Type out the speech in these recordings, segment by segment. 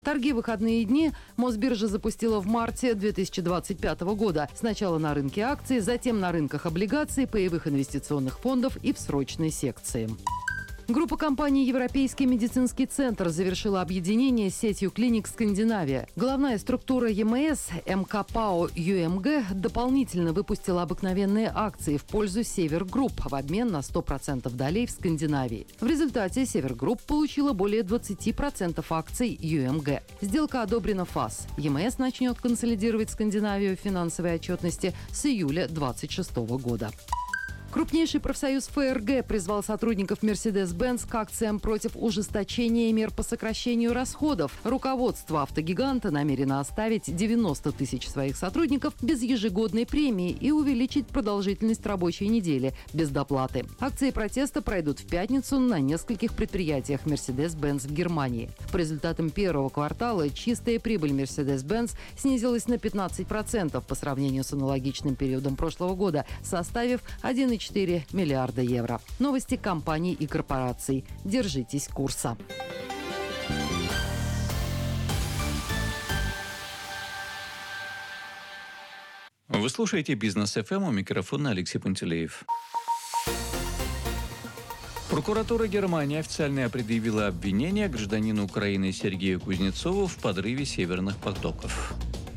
Торги в выходные дни Мосбиржа запустила в марте 2025 года. Сначала на рынке акций, затем на рынках облигаций, паевых инвестиционных фондов и в срочной секции. Группа компаний «Европейский медицинский центр» завершила объединение с сетью клиник «Скандинавия». Главная структура ЕМС МК-ПАО ЮМГ дополнительно выпустила обыкновенные акции в пользу «Север-Групп» в обмен на 100% долей в Скандинавии. В результате «Север-Групп» получила более 20% акций ЮМГ. Сделка одобрена ФАС. ЕМС начнет консолидировать Скандинавию в финансовой отчетности с июля 2026 года. Крупнейший профсоюз ФРГ призвал сотрудников Mercedes-Benz к акциям против ужесточения мер по сокращению расходов. Руководство автогиганта намерено оставить 90 тысяч своих сотрудников без ежегодной премии и увеличить продолжительность рабочей недели без доплаты. Акции протеста пройдут в пятницу на нескольких предприятиях Mercedes-Benz в Германии. По результатам первого квартала чистая прибыль Mercedes-Benz снизилась на 15% по сравнению с аналогичным периодом прошлого года, составив 1,4 миллиарда евро. Новости компаний и корпораций. Держитесь курса. Вы слушаете «Бизнес ФМ», у микрофона Алексей Пантелеев. Прокуратура Германии официально предъявила обвинение гражданину Украины Сергею Кузнецову в подрыве северных потоков.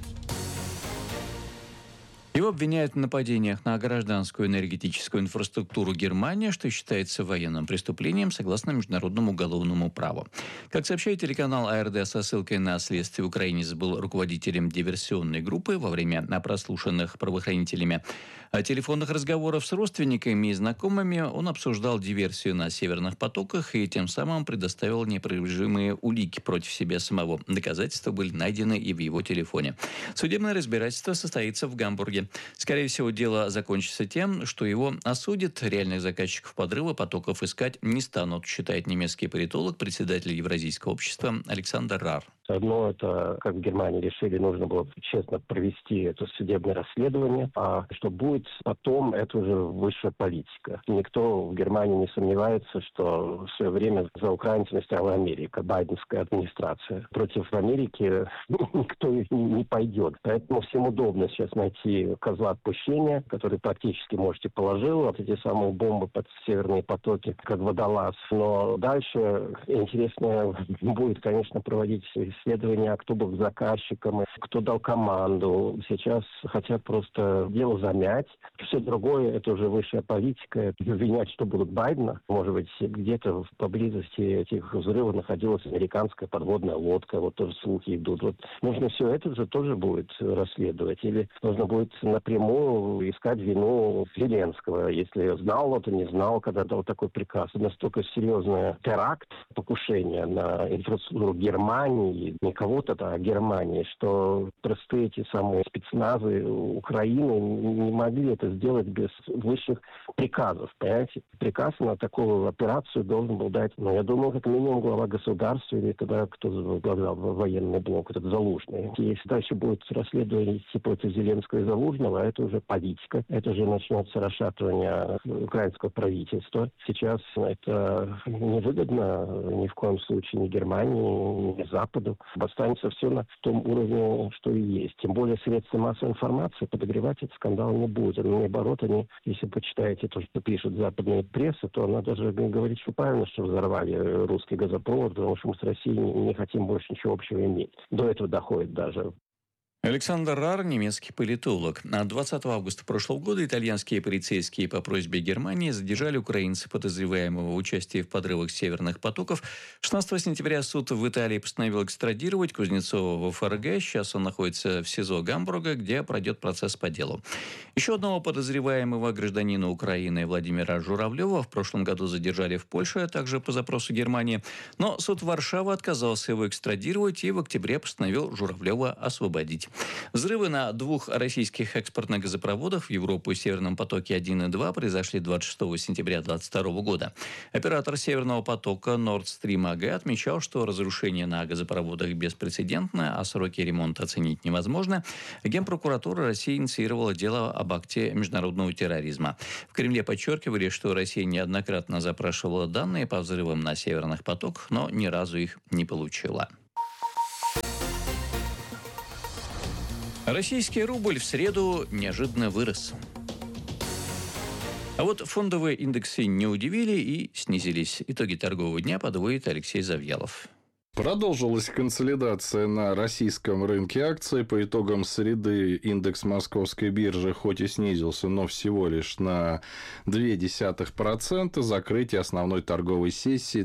Его обвиняют в нападениях на гражданскую энергетическую инфраструктуру Германии, что считается военным преступлением согласно международному уголовному праву. Как сообщает телеканал АРД со ссылкой на следствие, украинец был руководителем диверсионной группы. Во время прослушанных правоохранителями телефонных разговоров с родственниками и знакомыми он обсуждал диверсию на северных потоках и тем самым предоставил неопровержимые улики против себя самого. Доказательства были найдены и в его телефоне. Судебное разбирательство состоится в Гамбурге. Скорее всего, дело закончится тем, что его осудят. Реальных заказчиков подрыва потоков искать не станут, считает немецкий политолог, председатель Евразийского общества Александр Рар. Одно, это, как в Германии решили, нужно было честно провести это судебное расследование, а что будет потом, это уже высшая политика. Никто в Германии не сомневается, что в свое время за украинцами стояла Америка, байденская администрация. Против Америки никто не пойдет. Поэтому всем удобно сейчас найти козла отпущения, который практически, можете, положил вот эти самые бомбы под северные потоки, как водолаз. Но дальше интересно будет, конечно, проводить исследования, кто был заказчиком, кто дал команду. Сейчас хотят просто дело замять. Все другое, это уже высшая политика. Обвинять, что будут Байдена. Может быть, где-то поблизости этих взрывов находилась американская подводная лодка. Вот тоже слухи идут. Вот нужно все это же тоже будет расследовать. Или нужно будет напрямую искать вину Зеленского. Если знал, то не знал, когда дал такой приказ. Настолько серьезный теракт, покушение на инфраструктуру Германии, не кого-то, а Германии, что простые эти самые спецназы Украины не могли это сделать без высших приказов. Понимаете? Приказ на такую операцию должен был дать, я думаю, как минимум глава государства или тогда кто возглавлял военный блок, этот Залужный. Если дальше будет расследование идти против Зеленского и Залужного, это уже политика. Это же начнется расшатывание украинского правительства. Сейчас это невыгодно ни в коем случае ни Германии, ни Западу. Останется все на том уровне, что и есть. Тем более средства массовой информации подогревать этот скандал не будет. Но наоборот, если почитаете то, что пишет западная пресса, то она даже говорит, что правильно, что взорвали русский газопровод, потому что мы с Россией не хотим больше ничего общего иметь. До этого доходит даже. Александр Рар, немецкий политолог. 20 августа прошлого года итальянские полицейские по просьбе Германии задержали украинца, подозреваемого в участии в подрывах северных потоков. 16 сентября суд в Италии постановил экстрадировать Кузнецова в ФРГ. Сейчас он находится в СИЗО Гамбурга, где пройдет процесс по делу. Еще одного подозреваемого, гражданина Украины Владимира Журавлева, в прошлом году задержали в Польше, а также по запросу Германии. Но суд Варшавы отказался его экстрадировать и в октябре постановил Журавлева освободить. Взрывы на двух российских экспортных газопроводах в Европу и Северном потоке 1 и 2 произошли 26 сентября 2022 года. Оператор Северного потока Nord Stream AG отмечал, что разрушение на газопроводах беспрецедентное, а сроки ремонта оценить невозможно. Генпрокуратура России инициировала дело об акте международного терроризма. В Кремле подчеркивали, что Россия неоднократно запрашивала данные по взрывам на северных потоках, но ни разу их не получила. Российский рубль в среду неожиданно вырос. А вот фондовые индексы не удивили и снизились. Итоги торгового дня подводит Алексей Завьялов. Продолжилась консолидация на российском рынке акций. По итогам среды индекс Московской биржи хоть и снизился, но всего лишь на 0,2%. Закрытие основной торговой сессии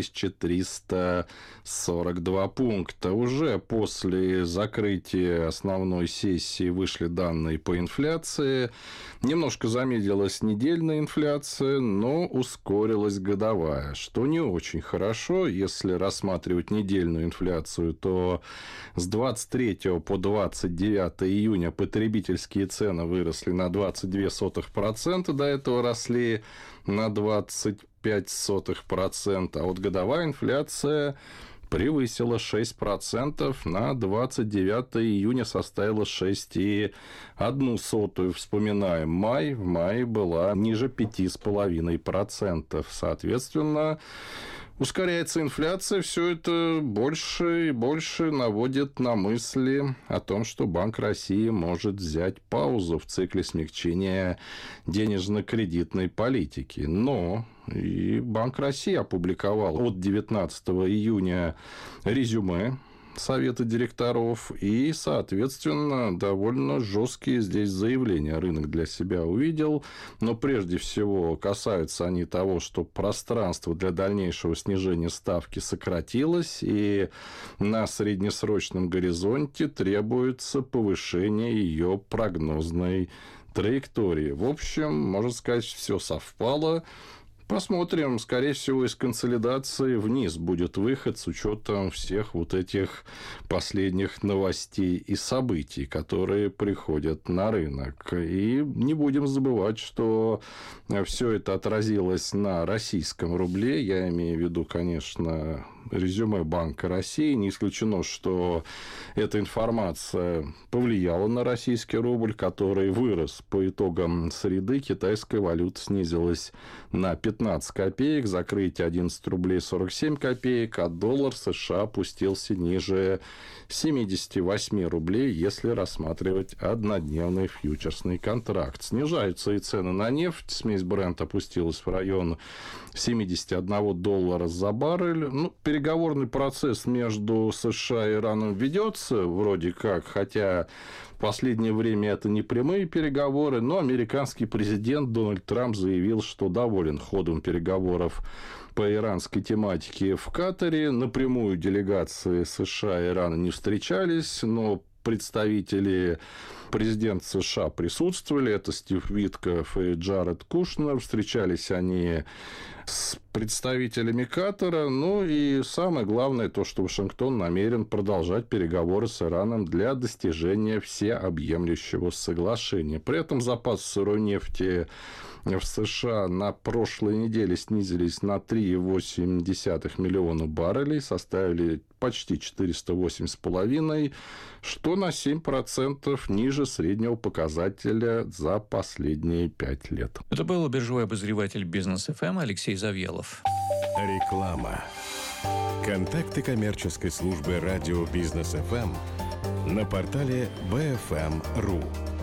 2342 пункта. Уже после закрытия основной сессии вышли данные по инфляции. Немножко замедлилась недельная инфляция, но ускорилась годовая, что не очень хорошо. Если рассматривать недельную инфляцию, то с 23 по 29 июня потребительские цены выросли на 0,22%, до этого росли на 0,25%, а вот годовая инфляция превысила 6%, на 29 июня составила 6,1%. Вспоминаем май. В мае была ниже 5,5%. Соответственно, ускоряется инфляция, все это больше и больше наводит на мысли о том, что Банк России может взять паузу в цикле смягчения денежно-кредитной политики. Но и Банк России опубликовал от 19 июня резюме Совета директоров и, соответственно, довольно жесткие здесь заявления рынок для себя увидел. Но прежде всего касаются они того, что пространство для дальнейшего снижения ставки сократилось, и на среднесрочном горизонте требуется повышение ее прогнозной траектории. В общем, можно сказать, все совпало. Посмотрим. Скорее всего, из консолидации вниз будет выход с учетом всех вот этих последних новостей и событий, которые приходят на рынок. И не будем забывать, что все это отразилось на российском рубле. Я имею в виду, конечно, резюме Банка России. Не исключено, что эта информация повлияла на российский рубль, который вырос по итогам среды. Китайская валюта снизилась на 15 копеек, закрытие 11 рублей 47 копеек, а доллар США опустился ниже 78 рублей, если рассматривать однодневный фьючерсный контракт. Снижаются и цены на нефть. Смесь Brent опустилась в район 71 доллара за баррель. Переговорный процесс между США и Ираном ведется вроде как, хотя в последнее время это не прямые переговоры, но американский президент Дональд Трамп заявил, что доволен ходом переговоров по иранской тематике в Катаре. Напрямую делегации США и Ирана не встречались, но представители президента США присутствовали. Это Стив Витков и Джаред Кушнер. Встречались они с представителями Катара. Ну и самое главное, то, что Вашингтон намерен продолжать переговоры с Ираном для достижения всеобъемлющего соглашения. При этом запасы сырой нефти в США на прошлой неделе снизились на 3,8 миллиона баррелей, составили почти 408,5, что на 7% ниже среднего показателя за последние 5 лет. Это был биржевой обозреватель Бизнес ФМ Алексей Завьялов. Реклама. Контакты коммерческой службы радио Бизнес ФМ на портале bfm.ru.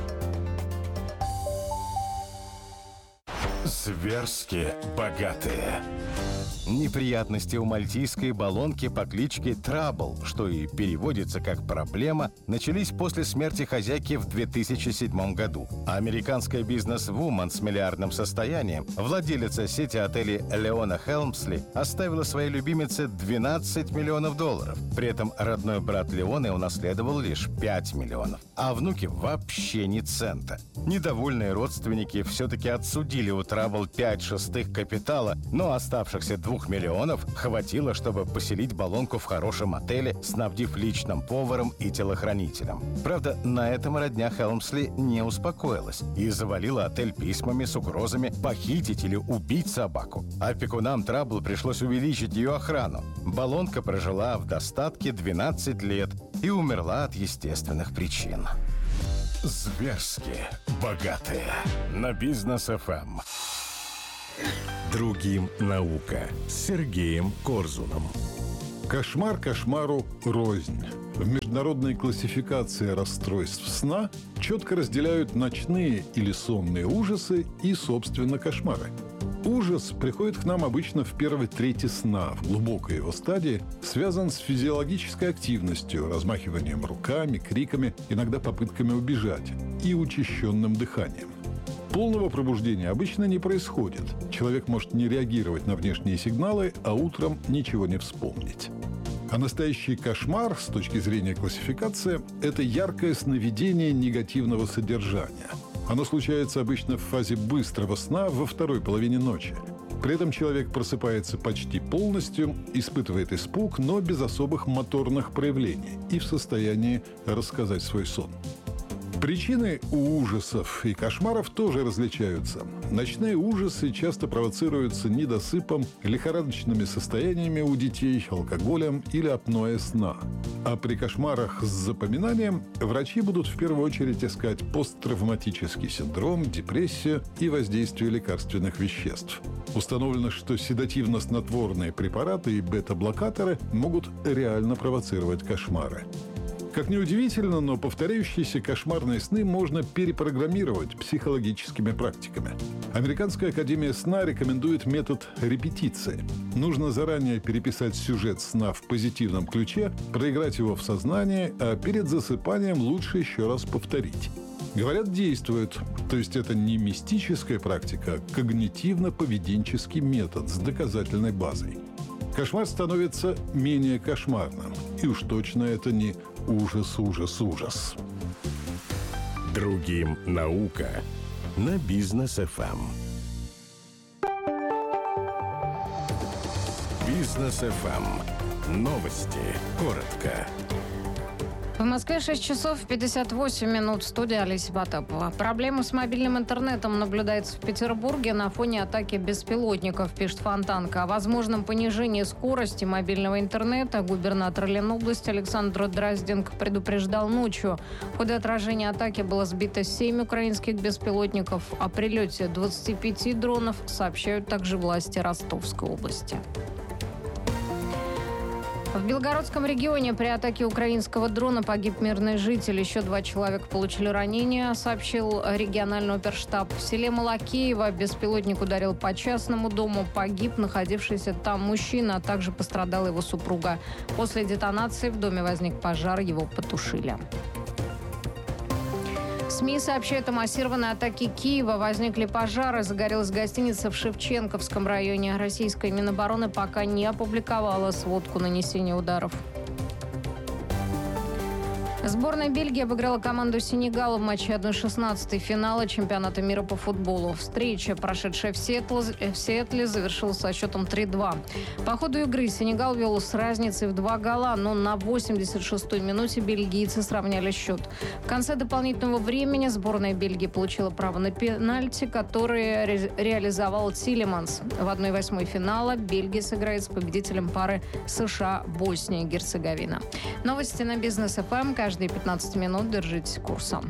Зверски богатые. Неприятности у мальтийской баллонки по кличке Трабл, что и переводится как «проблема», начались после смерти хозяйки в 2007 году. Американская бизнес-вумен с миллиардным состоянием, владелица сети отелей Леона Хелмсли, оставила своей любимице $12 миллионов. При этом родной брат Леоны унаследовал лишь $5 миллионов, а внуки вообще ни цента. Недовольные родственники все-таки отсудили у Трабл 5/6 капитала, но оставшихся $2 миллионов хватило, чтобы поселить баллонку в хорошем отеле, снабдив личным поваром и телохранителем. Правда, на этом родня Хелмсли не успокоилась и завалила отель письмами с угрозами похитить или убить собаку. Опекунам Трабл пришлось увеличить ее охрану. Баллонка прожила в достатке 12 лет и умерла от естественных причин. Зверски богатые. На Бизнес ФМ. Другим наука с Сергеем Корзуном. Кошмар кошмару рознь. В международной классификации расстройств сна четко разделяют ночные или сонные ужасы и, собственно, кошмары. Ужас приходит к нам обычно в первой трети сна, в глубокой его стадии, связан с физиологической активностью, размахиванием руками, криками, иногда попытками убежать и учащенным дыханием. Полного пробуждения обычно не происходит. Человек может не реагировать на внешние сигналы, а утром ничего не вспомнить. А настоящий кошмар, с точки зрения классификации, это яркое сновидение негативного содержания. Оно случается обычно в фазе быстрого сна во второй половине ночи. При этом человек просыпается почти полностью, испытывает испуг, но без особых моторных проявлений и в состоянии рассказать свой сон. Причины у ужасов и кошмаров тоже различаются. Ночные ужасы часто провоцируются недосыпом, лихорадочными состояниями у детей, алкоголем или апноэ сна. А при кошмарах с запоминанием врачи будут в первую очередь искать посттравматический синдром, депрессию и воздействие лекарственных веществ. Установлено, что седативно-снотворные препараты и бета-блокаторы могут реально провоцировать кошмары. Как ни удивительно, но повторяющиеся кошмарные сны можно перепрограммировать психологическими практиками. Американская академия сна рекомендует метод репетиции. Нужно заранее переписать сюжет сна в позитивном ключе, проиграть его в сознании, а перед засыпанием лучше еще раз повторить. Говорят, действует. То есть это не мистическая практика, а когнитивно-поведенческий метод с доказательной базой. Кошмар становится менее кошмарным. И уж точно это не ужас, ужас, ужас. Другим наука на Бизнес ФМ. Бизнес ФМ. Новости. Коротко. В Москве 6 часов 58 минут. Студия Олеся Потапова. Проблемы с мобильным интернетом наблюдается в Петербурге на фоне атаки беспилотников, пишет Фонтанка. О возможном понижении скорости мобильного интернета губернатор Ленобласти Александр Дрозденко предупреждал ночью. В ходе отражения атаки было сбито 7 украинских беспилотников. О прилете 25 дронов сообщают также власти Ростовской области. В Белгородском регионе при атаке украинского дрона погиб мирный житель. Еще 2 человека получили ранения, сообщил региональный оперштаб. В селе Малакеево беспилотник ударил по частному дому. Погиб находившийся там мужчина, а также пострадала его супруга. После детонации в доме возник пожар, его потушили. СМИ сообщают о массированной атаке Киева. Возникли пожары, загорелась гостиница в Шевченковском районе. Российская Минобороны пока не опубликовала сводку нанесения ударов. Сборная Бельгии обыграла команду Сенегала в матче 1/16 финала чемпионата мира по футболу. Встреча, прошедшая в Сиэтле, завершилась со счетом 3-2. По ходу игры Сенегал вел с разницей в 2 гола, но на 86-й минуте бельгийцы сравняли счет. В конце дополнительного времени сборная Бельгии получила право на пенальти, который реализовал Тилеманс. В 1/8 финала Бельгия сыграет с победителем пары США-Босния и Герцеговина. Новости на Бизнес ФМ. Каждые 15 минут держитесь курса.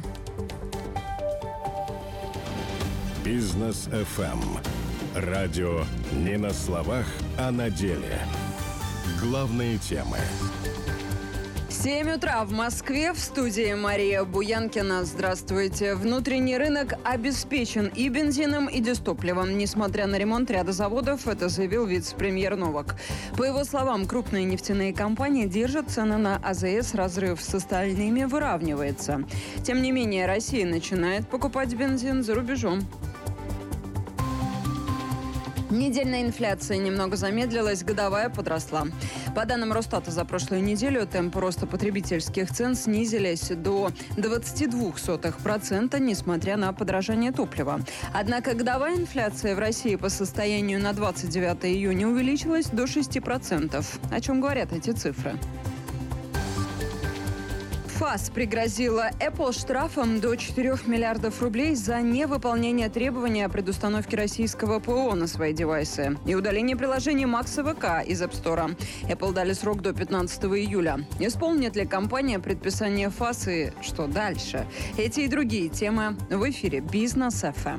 Бизнес ФМ. Радио не на словах, а на деле. Главные темы. 7 утра в Москве. В студии Мария Буянкина. Здравствуйте. Внутренний рынок обеспечен и бензином, и дизтопливом. Несмотря на ремонт ряда заводов, это заявил вице-премьер Новак. По его словам, крупные нефтяные компании держат цены на АЗС. Разрыв с остальными выравнивается. Тем не менее, Россия начинает покупать бензин за рубежом. Недельная инфляция немного замедлилась, годовая подросла. По данным Росстата, за прошлую неделю темпы роста потребительских цен снизились до 0,22%, несмотря на подорожание топлива. Однако годовая инфляция в России по состоянию на 29 июня увеличилась до 6%. О чем говорят эти цифры? ФАС пригрозила Apple штрафом до 4 миллиардов рублей за невыполнение требований о предустановке российского ПО на свои девайсы и удаление приложения Max ВК из App Store. Apple дали срок до 15 июля. Исполнит ли компания предписание ФАС и что дальше? Эти и другие темы в эфире Бизнес ФМ.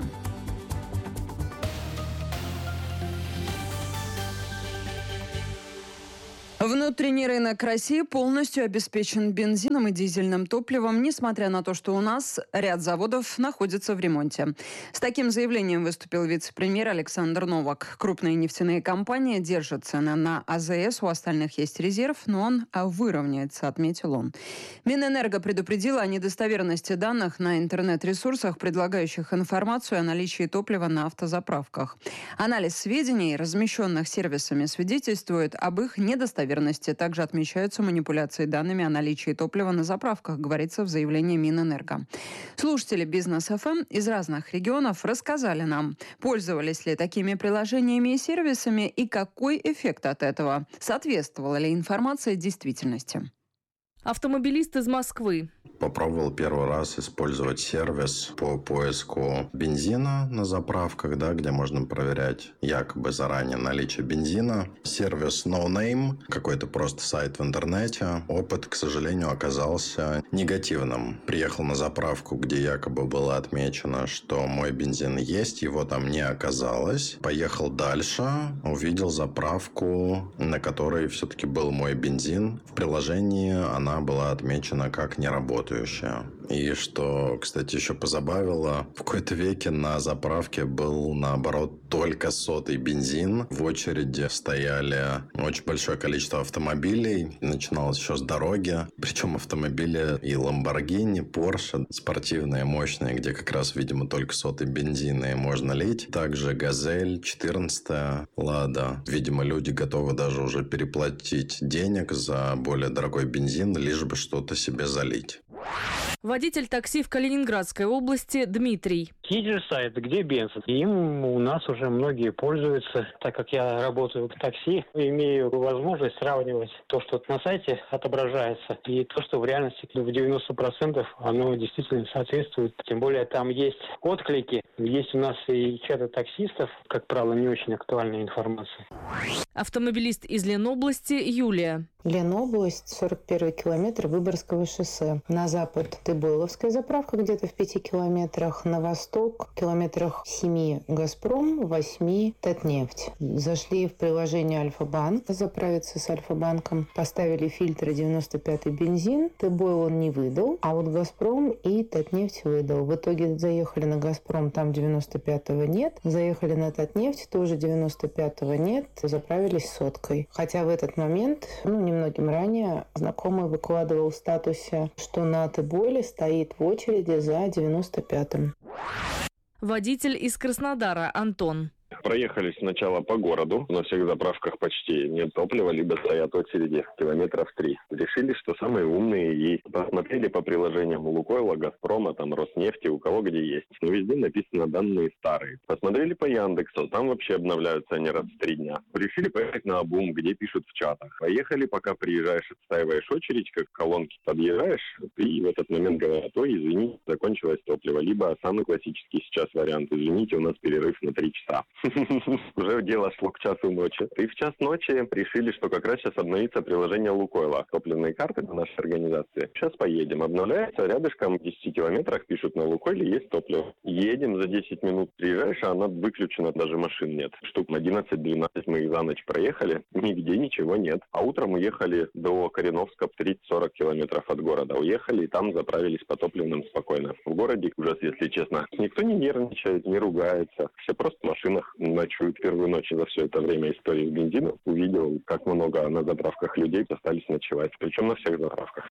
Внутренний рынок России полностью обеспечен бензином и дизельным топливом, несмотря на то, что у нас ряд заводов находится в ремонте. С таким заявлением выступил вице-премьер Александр Новак. Крупные нефтяные компании держат цены на АЗС, у остальных есть резерв, но он выровняется, отметил он. Минэнерго предупредила о недостоверности данных на интернет-ресурсах, предлагающих информацию о наличии топлива на автозаправках. Анализ сведений, размещенных сервисами, свидетельствует об их недостоверности. Также отмечаются манипуляции данными о наличии топлива на заправках, говорится в заявлении Минэнерго. Слушатели Бизнес ФМ из разных регионов рассказали нам, пользовались ли такими приложениями и сервисами и какой эффект от этого. Соответствовала ли информация действительности? Автомобилист из Москвы. Попробовал первый раз использовать сервис по поиску бензина на заправках, где можно проверять якобы заранее наличие бензина. Сервис No Name, какой-то просто сайт в интернете. Опыт, к сожалению, оказался негативным. Приехал на заправку, где якобы было отмечено, что мой бензин есть, его там не оказалось. Поехал дальше, увидел заправку, на которой все-таки был мой бензин. В приложении она была отмечена как неработающая. И что, кстати, еще позабавило, в какой-то веке на заправке был, наоборот, только сотый бензин. В очереди стояли очень большое количество автомобилей. Начиналось еще с дороги. Причем автомобили и Lamborghini, Porsche, спортивные, мощные, где как раз, видимо, только сотый бензин и можно лить. Также Газель, 14-я, Лада. Видимо, люди готовы даже уже переплатить денег за более дорогой бензин, лишь бы что-то себе залить. Водитель такси в Калининградской области Дмитрий. Есть же сайт, где бензин. Им у нас уже многие пользуются. Так как я работаю в такси, имею возможность сравнивать то, что на сайте отображается, и то, что в реальности в 90% оно действительно соответствует. Тем более там есть отклики. Есть у нас и чаты таксистов, как правило, не очень актуальная информация. Автомобилист из Ленобласти Юлия. Ленобласть, 41-й километр Выборгского шоссе. На запад Тыбойловская заправка, где-то в 5 километрах. На восток, километрах 7 Газпром, 8 Татнефть. Зашли в приложение Альфа-банк, заправиться с Альфа-банком. Поставили фильтры 95-й бензин. Тыбойл он не выдал, а вот Газпром и Татнефть выдал. В итоге заехали на Газпром, там 95-го нет. Заехали на Татнефть, тоже 95-го нет. Заправились соткой. Хотя в этот момент, немногим ранее, знакомый выкладывал в статусе, что на Тыбойле стоит в очереди за 95-м. Водитель из Краснодара Антон. Проехали сначала по городу. На всех заправках почти нет топлива, либо стоят очереди километров 3. Решили, что самые умные, и посмотрели по приложениям Лукойла, Газпрома, Роснефти, у кого где есть. Но везде написано данные старые. Посмотрели по Яндексу, там вообще обновляются они раз в 3 дня. Решили поехать на Обум, где пишут в чатах. Поехали, пока приезжаешь, отстаиваешь очередь, как колонки подъезжаешь, и в этот момент говорят: ой, извините, закончилось топливо. Либо самый классический сейчас вариант: извините, у нас перерыв на 3 часа. Уже дело шло к часу ночи. И в час ночи решили, что как раз сейчас обновится приложение Лукойла. Топливные карты на нашей организации. Сейчас поедем. Обновляется. Рядышком в 10 километрах пишут: на Лукойле есть топливо. Едем, за 10 минут приезжаешь, а она выключена, даже машин нет. Штук 11-12 мы их за ночь проехали. Нигде ничего нет. А утром уехали до Кореновска 30-40 километров от города. Уехали и там заправились по топливным спокойно. В городе ужас, если честно. Никто не нервничает, не ругается. Все просто в машинах ночуют. Первую ночь за все это время истории с бензином увидел, как много на заправках людей остались ночевать. Причем на всех заправках.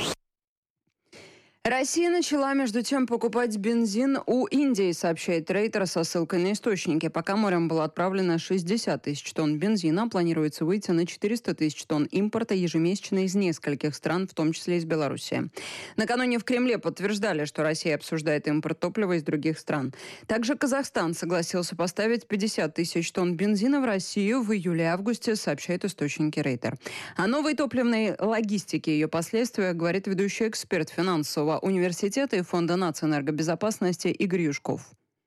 Россия начала, между тем, покупать бензин у Индии, сообщает Рейтер со ссылкой на источники. Пока морем было отправлено 60 тысяч тонн бензина, планируется выйти на 400 тысяч тонн импорта ежемесячно из нескольких стран, в том числе из Беларуси. Накануне в Кремле подтверждали, что Россия обсуждает импорт топлива из других стран. Также Казахстан согласился поставить 50 тысяч тонн бензина в Россию в июле-августе, сообщает источники Рейтер. О новой топливной логистике и ее последствиях говорит ведущий эксперт финансового университета и Фонда нацэнергобезопасности Игорь Юшков.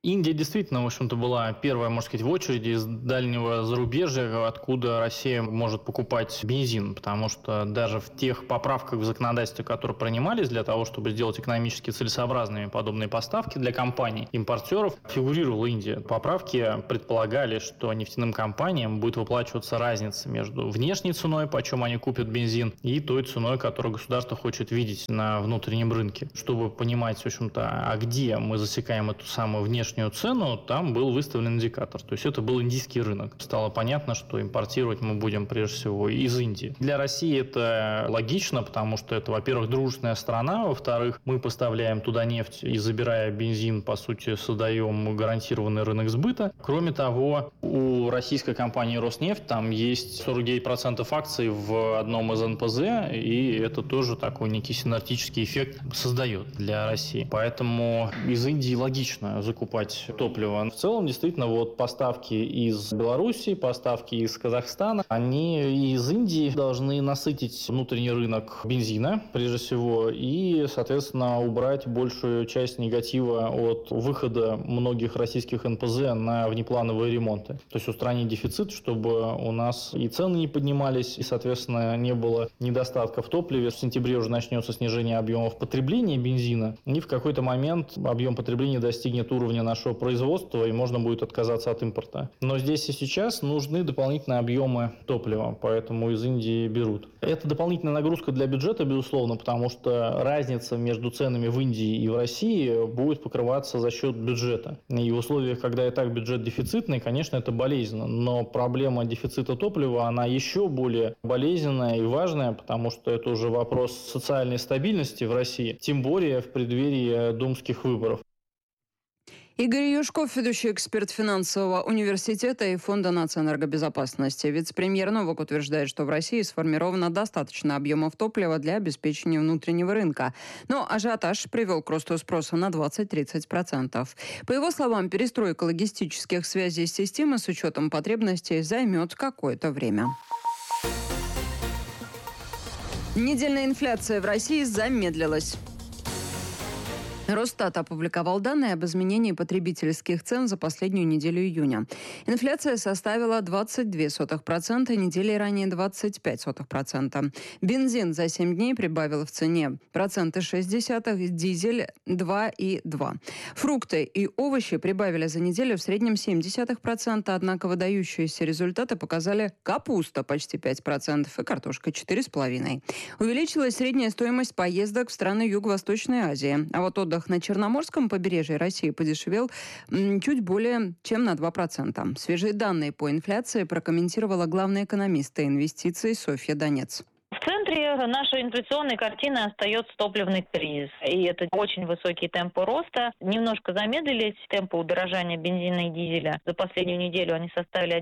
Индия действительно, в общем-то, была первая, можно сказать, в очереди из дальнего зарубежья, откуда Россия может покупать бензин, потому что даже в тех поправках в законодательстве, которые принимались для того, чтобы сделать экономически целесообразными подобные поставки для компаний, импортеров, фигурировала Индия. Поправки предполагали, что нефтяным компаниям будет выплачиваться разница между внешней ценой, почем они купят бензин, и той ценой, которую государство хочет видеть на внутреннем рынке. Чтобы понимать, в общем-то, а где мы засекаем эту самую внешнюю цену, там был выставлен индикатор. То есть это был индийский рынок. Стало понятно, что импортировать мы будем прежде всего из Индии. Для России это логично, потому что это, во-первых, дружественная страна, во-вторых, мы поставляем туда нефть и, забирая бензин, по сути, создаем гарантированный рынок сбыта. Кроме того, у российской компании «Роснефть» там есть 49% акций в одном из НПЗ, и это тоже такой некий синергетический эффект создает для России. Поэтому из Индии логично закупать топливо. В целом, действительно, вот поставки из Беларуси, поставки из Казахстана, они из Индии должны насытить внутренний рынок бензина, прежде всего, и, соответственно, убрать большую часть негатива от выхода многих российских НПЗ на внеплановые ремонты. То есть устранить дефицит, чтобы у нас и цены не поднимались, и, соответственно, не было недостатка в топливе. В сентябре уже начнется снижение объемов потребления бензина, и в какой-то момент объем потребления достигнет уровня нашего производства, и можно будет отказаться от импорта. Но здесь и сейчас нужны дополнительные объемы топлива, поэтому из Индии берут. Это дополнительная нагрузка для бюджета, безусловно, потому что разница между ценами в Индии и в России будет покрываться за счет бюджета. И в условиях, когда и так бюджет дефицитный, конечно, это болезненно. Но проблема дефицита топлива, она еще более болезненная и важная, потому что это уже вопрос социальной стабильности в России, тем более в преддверии думских выборов. Игорь Юшков, ведущий эксперт финансового университета и Фонда нацэнергобезопасности. Вице-премьер Новак утверждает, что в России сформировано достаточно объемов топлива для обеспечения внутреннего рынка. Но ажиотаж привел к росту спроса на 20-30%. По его словам, перестройка логистических связей системы с учетом потребностей займет какое-то время. Недельная инфляция в России замедлилась. Росстат опубликовал данные об изменении потребительских цен за последнюю неделю июня. Инфляция составила 22%, недели ранее 25%. Бензин за 7 дней прибавил в цене 0,6%, дизель 2,2%. Фрукты и овощи прибавили за неделю в среднем 0,7%, однако выдающиеся результаты показали капуста почти 5% и картошка 4,5%. Увеличилась средняя стоимость поездок в страны Юго-Восточной Азии, а вот отдых на Черноморском побережье России подешевел чуть более чем на 2%. Свежие данные по инфляции прокомментировала главный экономист инвестиций Софья Донец. В центре нашей инфляционной картины остается топливный кризис. И это очень высокие темпы роста. Немножко замедлились темпы удорожания бензина и дизеля. За последнюю неделю они составили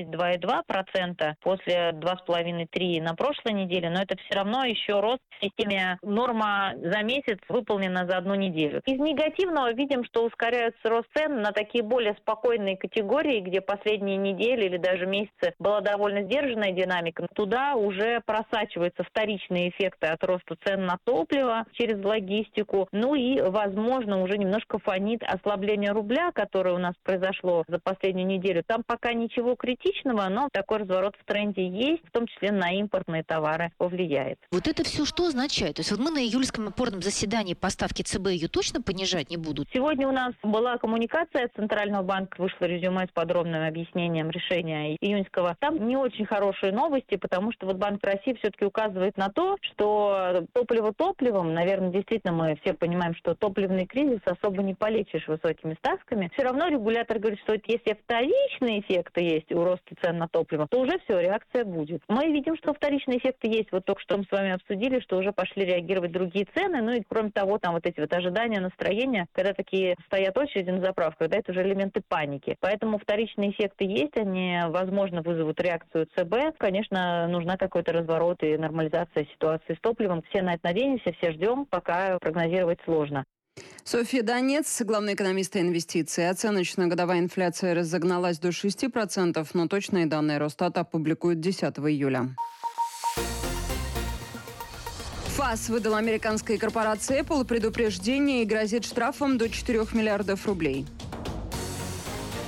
1,6-2,2%, после 2,5-3% на прошлой неделе. Но это все равно еще рост в системе. Норма за месяц выполнена за одну неделю. Из негативного видим, что ускоряется рост цен на такие более спокойные категории, где последние недели или даже месяцы была довольно сдержанная динамика. Туда уже просачивается вторичные эффекты от роста цен на топливо через логистику. Ну и, возможно, уже немножко фонит ослабление рубля, которое у нас произошло за последнюю неделю. Там пока ничего критичного, но такой разворот в тренде есть, в том числе на импортные товары повлияет. Вот это все что означает? То есть вот мы на июльском опорном заседании по ставке ЦБ ее точно понижать не будут? Сегодня у нас была коммуникация от Центрального банка, вышло резюме с подробным объяснением решения июньского. Там не очень хорошие новости, потому что вот Банк России все-таки указывает на то, что топливо топливом, наверное, действительно мы все понимаем, что топливный кризис особо не полечишь высокими ставками. Все равно регулятор говорит, что если вторичные эффекты есть у роста цен на топливо, то уже все, реакция будет. Мы видим, что вторичные эффекты есть. Вот только что мы с вами обсудили, что уже пошли реагировать другие цены. Ну и кроме того, там вот эти вот ожидания, настроения, когда такие стоят очереди на заправках, когда это уже элементы паники. Поэтому вторичные эффекты есть, они, возможно, вызовут реакцию ЦБ. Конечно, нужна какой-то разворот и нормализация ситуации с топливом. Все на это надеемся, все ждем, пока прогнозировать сложно. Софья Донец, главный экономист инвестиций. Оценочная годовая инфляция разогналась до 6%, но точные данные Росстата опубликуют 10 июля. ФАС выдал американской корпорации Apple предупреждение и грозит штрафом до 4 миллиардов рублей.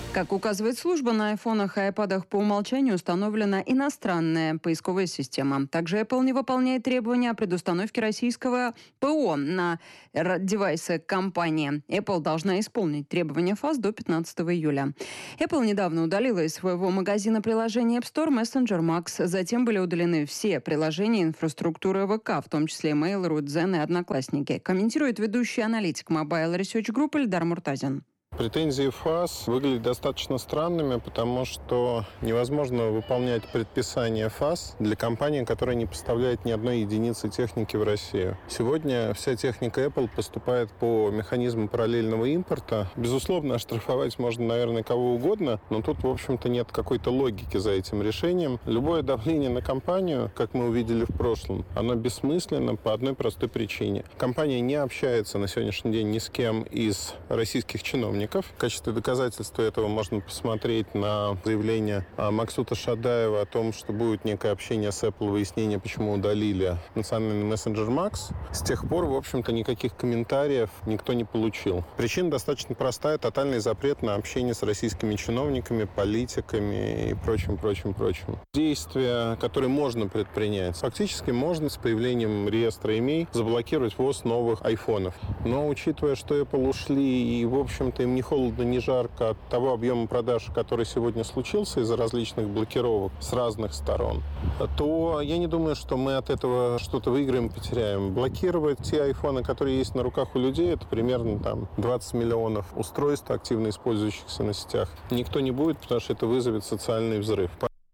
Как указывает служба, на айфонах и айпадах по умолчанию установлена иностранная поисковая система. Также Apple не выполняет требования о предустановке российского ПО на девайсы компании. Apple должна исполнить требования ФАС до 15 июля. Apple недавно удалила из своего магазина приложений App Store Messenger Max. Затем были удалены все приложения инфраструктуры ВК, в том числе Mail.ru, Zen и Одноклассники. Комментирует ведущий аналитик Mobile Research Group Эльдар Муртазин. Претензии ФАС выглядят достаточно странными, потому что невозможно выполнять предписания ФАС для компании, которая не поставляет ни одной единицы техники в Россию. Сегодня вся техника Apple поступает по механизму параллельного импорта. Безусловно, оштрафовать можно, наверное, кого угодно, но тут, в общем-то, нет какой-то логики за этим решением. Любое давление на компанию, как мы увидели в прошлом, оно бессмысленно по одной простой причине. Компания не общается на сегодняшний день ни с кем из российских чиновников. В качестве доказательства этого можно посмотреть на заявление Максута Шадаева о том, что будет некое общение с Apple, выяснение, почему удалили национальный мессенджер Max. С тех пор, в общем-то, никаких комментариев никто не получил. Причина достаточно простая: тотальный запрет на общение с российскими чиновниками, политиками и прочим. Действия, которые можно предпринять, фактически можно с появлением реестра имей заблокировать ввоз новых айфонов. Но учитывая, что Apple ушли и, в общем-то, им ни холодно, ни жарко от того объема продаж, который сегодня случился из-за различных блокировок с разных сторон, то я не думаю, что мы от этого что-то выиграем, потеряем. Блокировать те айфоны, которые есть на руках у людей, это примерно 20 миллионов устройств, активно использующихся на сетях, никто не будет, потому что это вызовет социальный взрыв.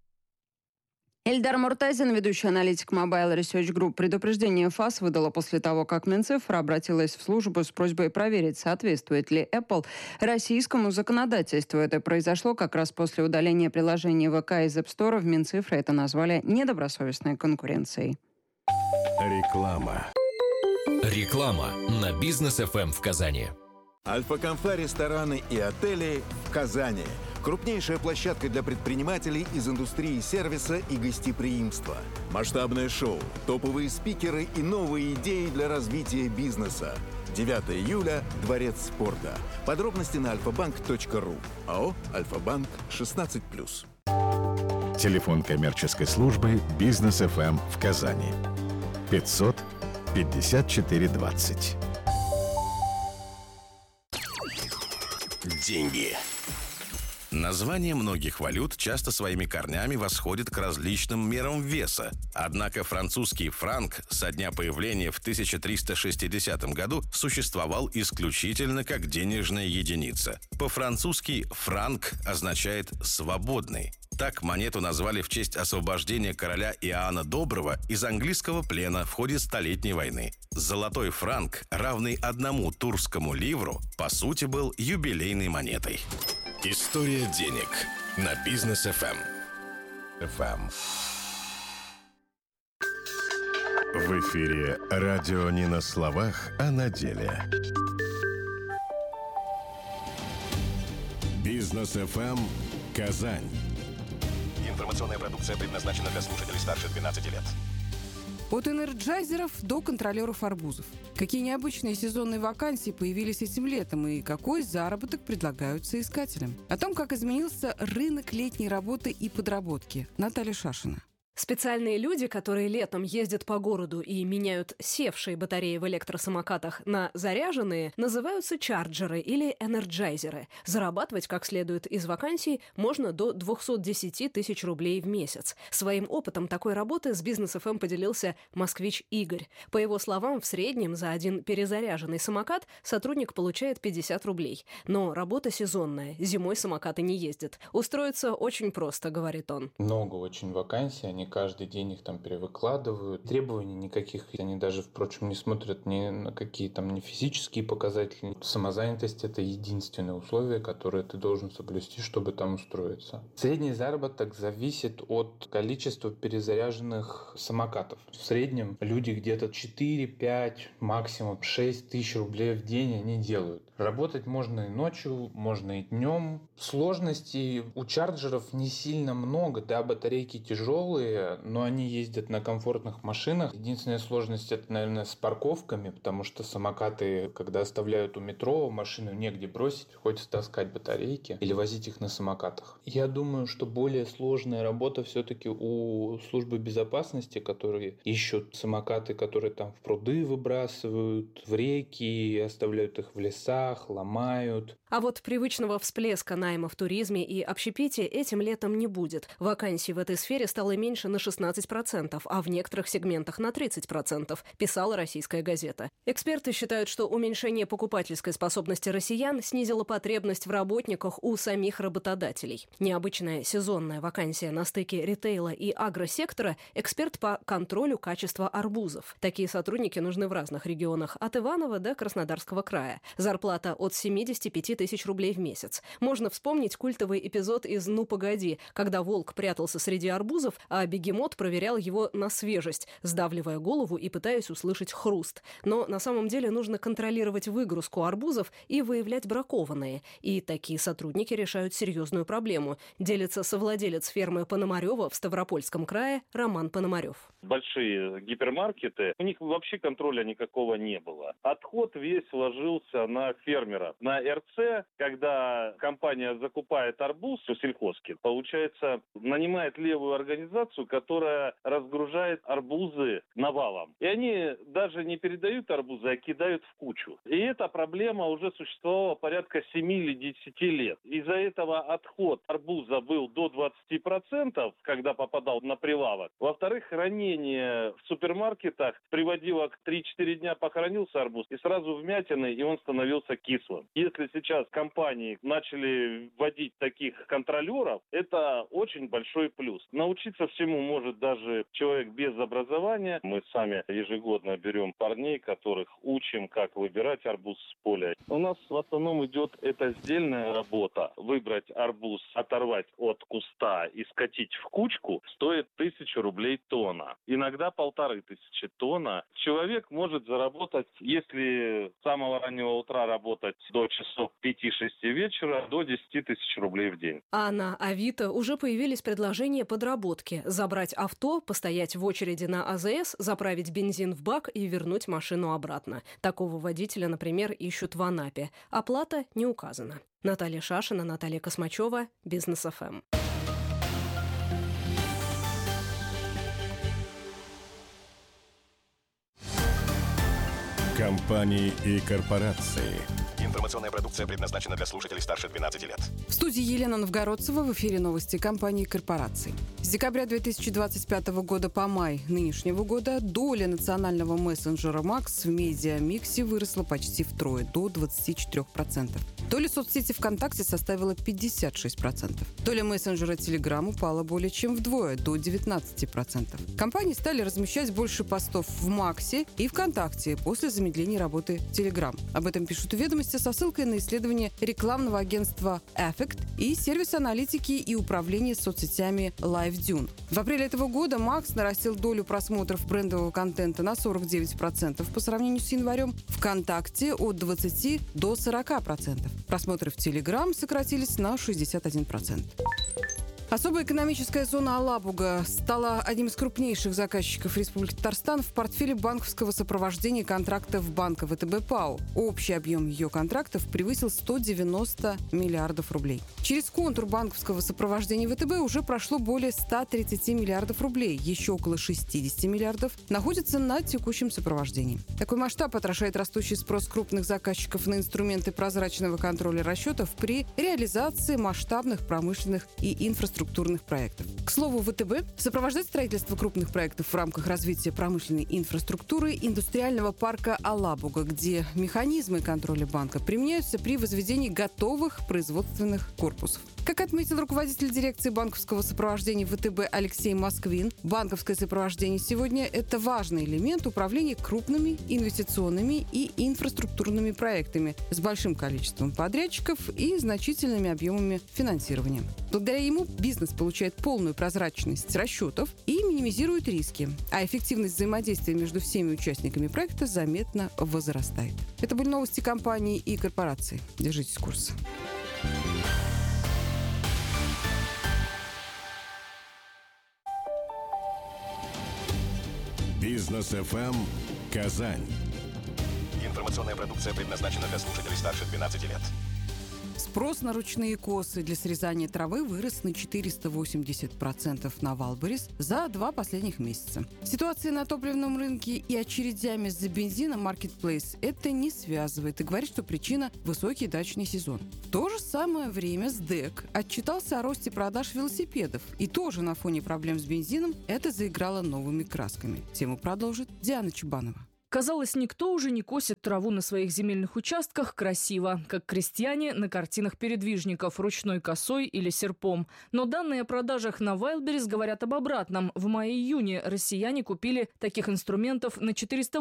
Эльдар Муртазин, ведущий аналитик Mobile Research Group. Предупреждение ФАС выдала после того, как Минцифра обратилась в службу с просьбой проверить, соответствует ли Apple российскому законодательству. Это произошло как раз после удаления приложения ВК из App Store. В Минцифре это назвали недобросовестной конкуренцией. Реклама на Бизнес ФМ в Казани. Альфа-Конфа рестораны и отели в Казани. Крупнейшая площадка для предпринимателей из индустрии сервиса и гостеприимства. Масштабное шоу, топовые спикеры и новые идеи для развития бизнеса. 9 июля – Дворец спорта. Подробности на alfabank.ru. АО «Альфа-Банк» 16+. Телефон коммерческой службы «Бизнес ФМ» в Казани. 500 54 20. Деньги. Название многих валют часто своими корнями восходит к различным мерам веса. Однако французский франк со дня появления в 1360 году существовал исключительно как денежная единица. По-французски «франк» означает «свободный». Так монету назвали в честь освобождения короля Иоанна Доброго из английского плена в ходе Столетней войны. Золотой франк, равный 1 турскому ливру, по сути был юбилейной монетой. История денег на Бизнес ФМ. В эфире радио не на словах, а на деле. Бизнес ФМ Казань. Информационная продукция предназначена для слушателей старше 12 лет. От энерджайзеров до контролеров арбузов. Какие необычные сезонные вакансии появились этим летом и какой заработок предлагают соискателям? О том, как изменился рынок летней работы и подработки. Наталья Шашина. Специальные люди, которые летом ездят по городу и меняют севшие батареи в электросамокатах на заряженные, называются чарджеры или энерджайзеры. Зарабатывать как следует из вакансий можно до 210 тысяч рублей в месяц. Своим опытом такой работы с Бизнес ФМ поделился москвич Игорь. По его словам, в среднем за один перезаряженный самокат сотрудник получает 50 рублей. Но работа сезонная, зимой самокаты не ездят. Устроиться очень просто, говорит он. Много очень вакансий, они каждый день их там перевыкладывают. Требований никаких, они даже, впрочем, не смотрят ни на какие там не физические показатели. Самозанятость – это единственное условие, которое ты должен соблюсти, чтобы там устроиться. Средний заработок зависит от количества перезаряженных самокатов. В среднем люди где-то 4, 5, максимум 6 тысяч рублей в день они делают. Работать можно и ночью, можно и днем. Сложностей у чарджеров не сильно много. Да, батарейки тяжелые, удовольствие, но они ездят на комфортных машинах. Единственная сложность — это, наверное, с парковками, потому что самокаты, когда оставляют у метро, машину негде бросить, приходится таскать батарейки или возить их на самокатах. Я думаю, что более сложная работа все-таки у службы безопасности, которые ищут самокаты, которые там в пруды выбрасывают, в реки, оставляют их в лесах, ломают. А вот привычного всплеска найма в туризме и общепите этим летом не будет. Вакансий в этой сфере стало меньше на 16%, а в некоторых сегментах на 30%, писала «Российская газета». Эксперты считают, что уменьшение покупательской способности россиян снизило потребность в работниках у самих работодателей. Необычная сезонная вакансия на стыке ритейла и агросектора – эксперт по контролю качества арбузов. Такие сотрудники нужны в разных регионах, от Иваново до Краснодарского края. Зарплата от 75 тысяч рублей в месяц. Можно вспомнить культовый эпизод из «Ну, погоди», когда волк прятался среди арбузов, а бегемот проверял его на свежесть, сдавливая голову и пытаясь услышать хруст. Но на самом деле нужно контролировать выгрузку арбузов и выявлять бракованные. И такие сотрудники решают серьезную проблему, делится совладелец фермы Пономарева в Ставропольском крае Роман Пономарев. Большие гипермаркеты, у них вообще контроля никакого не было. Отход весь ложился на фермера. На РЦ, когда компания закупает арбуз у сельхозки, получается, нанимает левую организацию, которая разгружает арбузы навалом. И они даже не передают арбузы, а кидают в кучу. И эта проблема уже существовала порядка 7 или 10 лет. Из-за этого отход арбуза был до 20%, когда попадал на прилавок. Во-вторых, хранение в супермаркетах приводило к 3-4 дня похоронился арбуз, и сразу вмятины, и он становился кислым. Если сейчас компании начали вводить таких контролеров, это очень большой плюс. Научиться всему может даже человек без образования. Мы сами ежегодно берем парней, которых учим, как выбирать арбуз с поля. У нас в основном идет эта сдельная работа. Выбрать арбуз, оторвать от куста и скатить в кучку стоит 1000 рублей тонна. Иногда 1500 тонна. Человек может заработать, если с самого раннего утра работать до часов 5-6 вечера, до 10 тысяч рублей в день. А на Авито уже появились предложения подработки. Забрать авто, постоять в очереди на АЗС, заправить бензин в бак и вернуть машину обратно. Такого водителя, например, ищут в Анапе. Оплата не указана. Наталья Шашина, Наталья Космачева, Бизнес ФМ. Компании и корпорации. Информационная продукция предназначена для слушателей старше 12 лет. В студии Елена Новгородцева, в эфире новости компании и корпораций. С декабря 2025 года по май нынешнего года доля национального мессенджера Макс в медиамиксе выросла почти втрое, до 24%. Доля соцсети ВКонтакте составила 56%. Доля мессенджера Телеграм упала более чем вдвое, до 19%. Компании стали размещать больше постов в Максе и ВКонтакте после замедления работы Телеграм. Об этом пишут «Ведомости» со ссылкой на исследование рекламного агентства Affect и сервис аналитики и управления соцсетями LiveDune. В апреле этого года Макс нарастил долю просмотров брендового контента на 49% по сравнению с январем, ВКонтакте от 20% до 40%. Просмотры в Telegram сократились на 61%. Особая экономическая зона Алабуга стала одним из крупнейших заказчиков Республики Татарстан в портфеле банковского сопровождения контрактов банка ВТБ ПАО. Общий объем ее контрактов превысил 190 миллиардов рублей. Через контур банковского сопровождения ВТБ уже прошло более 130 миллиардов рублей. Еще около 60 миллиардов находятся на текущем сопровождении. Такой масштаб отражает растущий спрос крупных заказчиков на инструменты прозрачного контроля расчетов при реализации масштабных промышленных и инфраструктурных проектов. К слову, ВТБ сопровождает строительство крупных проектов в рамках развития промышленной инфраструктуры индустриального парка Алабуга, где механизмы контроля банка применяются при возведении готовых производственных корпусов. Как отметил руководитель дирекции банковского сопровождения ВТБ Алексей Москвин, банковское сопровождение сегодня – это важный элемент управления крупными инвестиционными и инфраструктурными проектами с большим количеством подрядчиков и значительными объемами финансирования. Благодаря ему бизнес получает полную прозрачность расчетов и минимизирует риски, а эффективность взаимодействия между всеми участниками проекта заметно возрастает. Это были новости компании и корпораций. Держитесь курса. Бизнес ФМ Казань. Информационная продукция предназначена для слушателей старше 12 лет. Спрос на ручные косы для срезания травы вырос на 480% на Вайлдберрис за 2 последних месяца. Ситуация на топливном рынке и очередями за бензином Marketplace это не связывает и говорит, что причина – высокий дачный сезон. В то же самое время СДЭК отчитался о росте продаж велосипедов. И тоже на фоне проблем с бензином это заиграло новыми красками. Тему продолжит Диана Чубанова. Казалось, никто уже не косит траву на своих земельных участках красиво, как крестьяне на картинах передвижников ручной косой или серпом. Но данные о продажах на Wildberries говорят об обратном. В мае-июне россияне купили таких инструментов на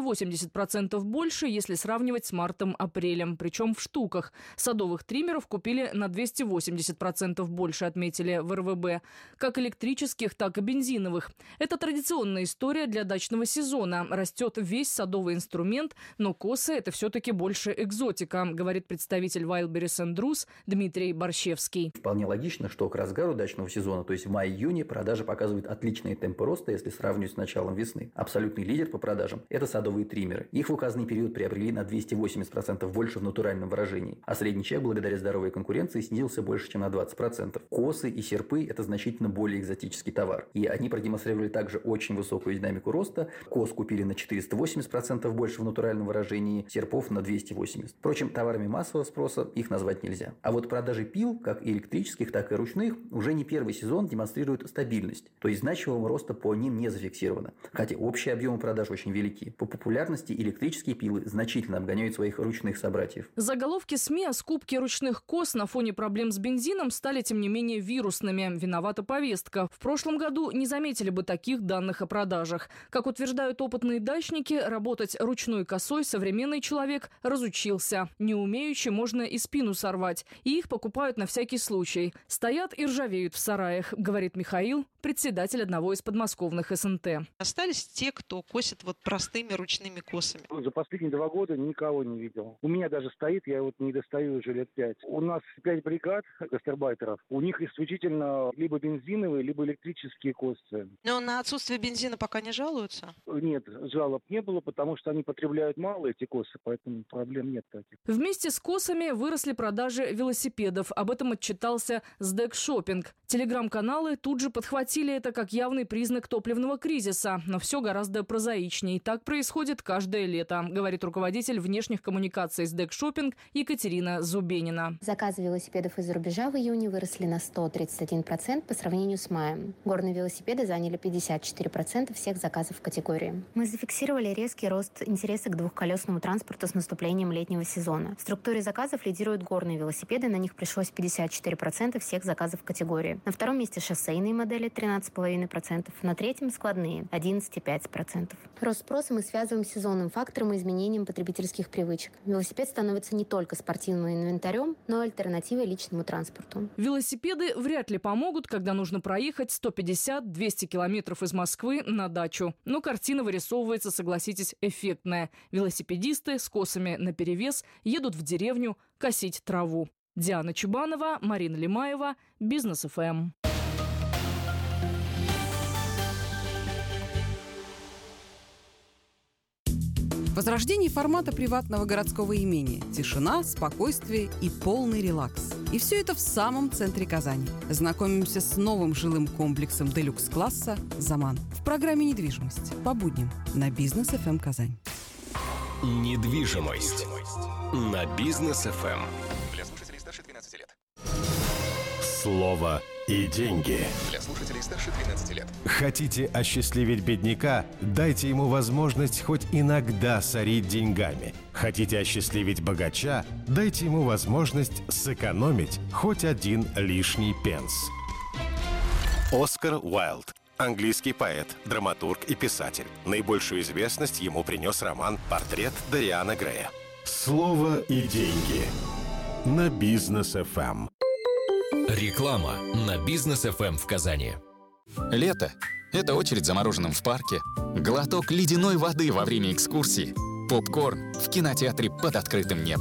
480% больше, если сравнивать с мартом-апрелем. Причем в штуках. Садовых триммеров купили на 280% больше, отметили в РВБ. Как электрических, так и бензиновых. Это традиционная история для дачного сезона. Растет весь садовый инструмент, но косы – это все-таки больше экзотика, говорит представитель Wildberries & Druce Дмитрий Борщевский. Вполне логично, что к разгару дачного сезона, то есть в мае-июне, продажи показывают отличные темпы роста, если сравнивать с началом весны. Абсолютный лидер по продажам – это садовые триммеры. Их в указанный период приобрели на 280% больше в натуральном выражении, а средний чек благодаря здоровой конкуренции снизился больше, чем на 20%. Косы и серпы – это значительно более экзотический товар. И они продемонстрировали также очень высокую динамику роста. Кос купили на 480% больше в натуральном выражении, серпов на 280%. Впрочем, товарами массового спроса их назвать нельзя. А вот продажи пил, как электрических, так и ручных, уже не первый сезон демонстрируют стабильность. То есть значимого роста по ним не зафиксировано. Хотя общие объемы продаж очень велики. По популярности электрические пилы значительно обгоняют своих ручных собратьев. Заголовки СМИ о скупке ручных кос на фоне проблем с бензином стали, тем не менее, вирусными. Виновата повестка. В прошлом году не заметили бы таких данных о продажах. Как утверждают опытные дачники, работать ручной косой современный человек разучился. Не умеючи можно и спину сорвать. И их покупают на всякий случай. Стоят и ржавеют в сараях, говорит Михаил, председатель одного из подмосковных СНТ. Остались те, кто косит вот простыми ручными косами. За последние 2 года никого не видел. У меня даже стоит, я вот не достаю уже лет 5. У нас 5 бригад гастарбайтеров. У них исключительно либо бензиновые, либо электрические косы. Но на отсутствие бензина пока не жалуются? Нет, жалоб не было, потому что они потребляют мало эти косы, поэтому проблем нет таких. Вместе с косами выросли продажи велосипедов. Об этом отчитался СДЭК Шоппинг. Телеграм-каналы тут же подхватили это как явный признак топливного кризиса. Но все гораздо прозаичнее. Так происходит каждое лето, говорит руководитель внешних коммуникаций СДЭК Шоппинг Екатерина Зубенина. Заказы велосипедов из-за рубежа в июне выросли на 131% по сравнению с маем. Горные велосипеды заняли 54% всех заказов в категории. Мы зафиксировали резкий рост интереса к двухколесному транспорту с наступлением летнего сезона. В структуре заказов лидируют горные велосипеды, на них пришлось 54% всех заказов в категории. На втором месте шоссейные модели 13,5%, на третьем складные 11,5%. Рост спроса мы связываем с сезонным фактором и изменением потребительских привычек. Велосипед становится не только спортивным инвентарем, но и альтернативой личному транспорту. Велосипеды вряд ли помогут, когда нужно проехать 150-200 километров из Москвы на дачу. Но картина вырисовывается, согласитесь, эффектная. Велосипедисты с косами наперевес едут в деревню косить траву. Диана Чубанова, Марина Лимаева, Бизнес ФМ. Возрождение формата приватного городского имения. Тишина, спокойствие и полный релакс. И все это в самом центре Казани. Знакомимся с новым жилым комплексом делюкс-класса «Заман». В программе «Недвижимость» по будням на Бизнес ФМ Казань. Недвижимость на Бизнес ФМ. Для слушателей старше 12 лет. Слово и деньги. Для слушателей старше 12 лет. Хотите осчастливить бедняка? Дайте ему возможность хоть иногда сорить деньгами. Хотите осчастливить богача? Дайте ему возможность сэкономить хоть один лишний пенс. Оскар Уайлд. Английский поэт, драматург и писатель. Наибольшую известность ему принес роман «Портрет Дориана Грея». Слово и деньги на Бизнес ФМ. Реклама на Бизнес ФМ в Казани. Лето – это очередь за мороженым в парке, глоток ледяной воды во время экскурсии, попкорн в кинотеатре под открытым небом.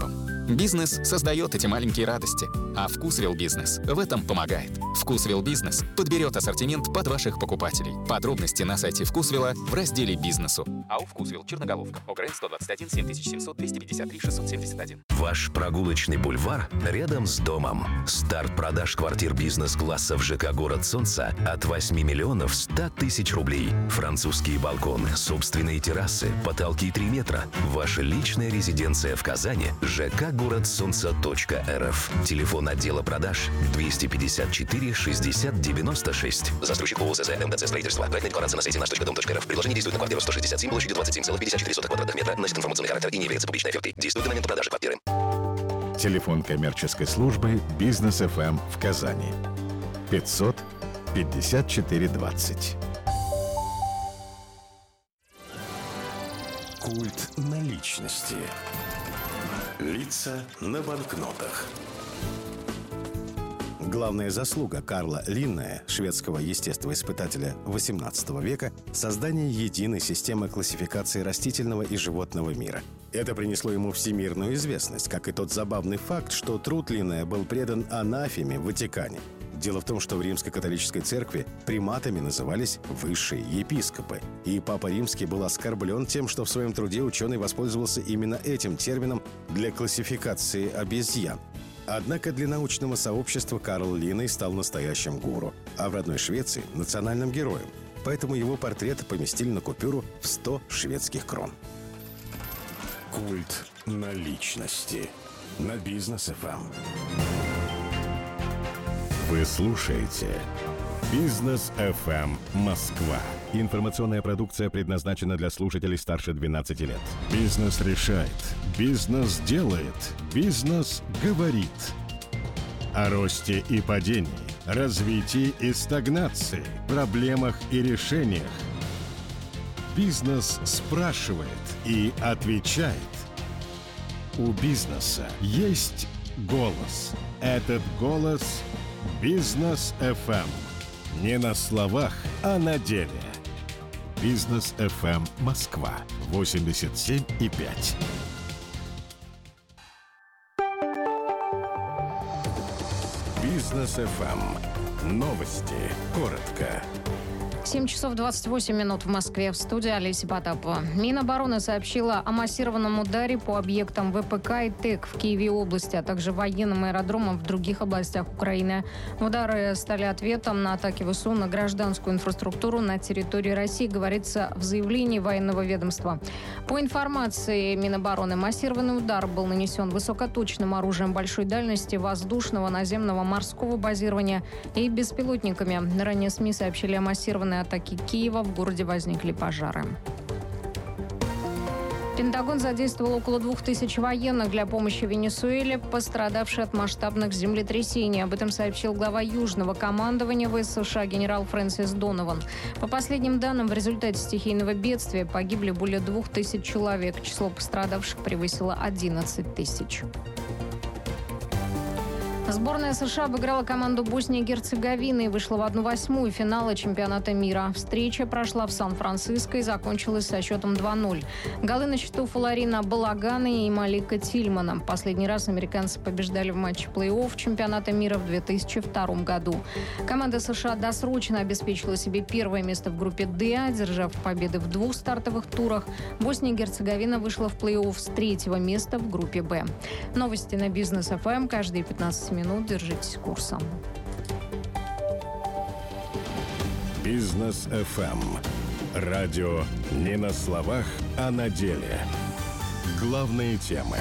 Бизнес создает эти маленькие радости, а Вкусвилл Бизнес в этом помогает. Вкусвилл Бизнес подберет ассортимент под ваших покупателей. Подробности на сайте Вкусвилла в разделе «Бизнесу». АО «Вкусвилл», Черноголовка, ОГРН 121 7700 253 671. Ваш прогулочный бульвар рядом с домом. Старт продаж квартир бизнес-класса в ЖК «Город Солнца» от 8 миллионов 100 тысяч рублей. Французские балконы, собственные террасы, потолки 3 метра. Ваша личная резиденция в Казани. ЖК «Город Солнца.РФ». Телефон отдела продаж 254 60 96. Застройщик ООО ЗЗ МТЦ строительство. Проектная декларация на сайте наш.дом.рф. Предложение действует на квартиру 167 площадью 27,54 квадратных метра. Носит информационный характер и не является публичной офертой. Действует до момента продажи квартиры. Телефон коммерческой службы «Бизнес ФМ» в Казани. 500 54 20. Культ наличности. Лица на банкнотах. Главная заслуга Карла Линнея, шведского естествоиспытателя XVIII века, создание единой системы классификации растительного и животного мира. Это принесло ему всемирную известность, как и тот забавный факт, что труд Линнея был предан анафеме в Ватикане. Дело в том, что в Римской католической церкви приматами назывались высшие епископы. И Папа Римский был оскорблен тем, что в своем труде ученый воспользовался именно этим термином для классификации обезьян. Однако для научного сообщества Карл Линней стал настоящим гуру, а в родной Швеции – национальным героем. Поэтому его портрет поместили на купюру в 100 шведских крон. Культ наличности. На Бизнес ФМ. Вы слушаете «Бизнес ФМ. Москва». Информационная продукция предназначена для слушателей старше 12 лет. Бизнес решает. Бизнес делает. Бизнес говорит. О росте и падении, развитии и стагнации, проблемах и решениях. Бизнес спрашивает и отвечает. У бизнеса есть голос. Этот голос – Бизнес ФМ. Не на словах, а на деле. Бизнес ФМ Москва 87,5. Бизнес ФМ. Новости. Коротко. 7 часов 28 минут в Москве. В студии Олеся Потапова. Минобороны сообщила о массированном ударе по объектам ВПК и ТЭК в Киеве области, а также военным аэродромам в других областях Украины. Удары стали ответом на атаки ВСУ на гражданскую инфраструктуру на территории России, говорится в заявлении военного ведомства. По информации Минобороны, массированный удар был нанесен высокоточным оружием большой дальности, воздушного, наземного, морского базирования и беспилотниками. Ранее СМИ сообщили о массированной атаки Киева, в городе возникли пожары. Пентагон задействовал около 2000 военных для помощи Венесуэле, пострадавшей от масштабных землетрясений. Об этом сообщил глава Южного командования ВС США генерал Фрэнсис Донован. По последним данным, в результате стихийного бедствия погибли более 2000 человек. Число пострадавших превысило 11 тысяч. Сборная США обыграла команду Боснии и Герцеговины и вышла в 1/8 финала чемпионата мира. Встреча прошла в Сан-Франциско и закончилась со счетом 2-0. Голы на счету Фаларина Балагана и Малика Тильмана. Последний раз американцы побеждали в матче плей-офф чемпионата мира в 2002 году. Команда США досрочно обеспечила себе первое место в группе «Д», одержав победы в 2 стартовых турах. Босния и Герцеговина вышла в плей-офф с 3-го места в группе «Б». Новости на Бизнес ФМ каждые 15 минут. Держитесь курсом. Бизнес ФМ. Радио не на словах, а на деле. Главные темы.